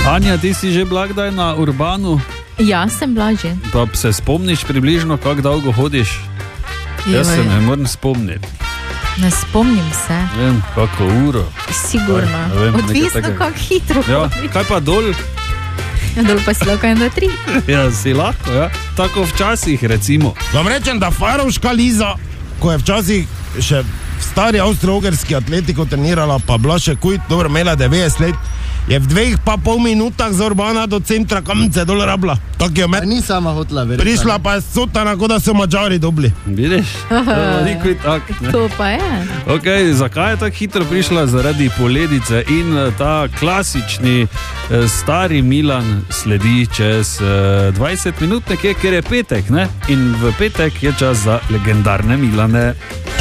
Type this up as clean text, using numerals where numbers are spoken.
Hanja, ti si že bila kdaj na Urbanu? Ja, sem bila že. Pa se spomniš približno, kako dolgo hodiš? Jaz se ne morem spomniti. Ne spomnim se. Vem, kako uro. Sigurno. Odvisno, kako hitro hodiš. Kaj pa dol? Dol pa si lahko 1-3. Ja, si lahko, ja. Tako včasih, recimo. Vam rečem, da Farovška Liza, ko je včasih še stari avstro-ogrski Atletiko trenirala, pa bila še dobro imela 90 let, je v 2,5 minutah z Urbana do centra Kamnice dol rabla. Tako je ni sama hotla, verjetno. Prišla pa je sotana, kot da so Mađari dobili. Vidiš? To pa je. Ok, zakaj je tako hitro prišla? Zaradi poledice in ta klasični stari Milan sledi čez 20 minut nekje, ker je petek, ne? In v petek je čas za legendarne Milane.